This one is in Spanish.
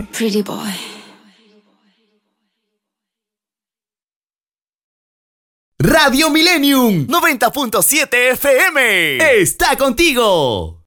Pretty boy. Radio Millennium 90.7 FM está contigo.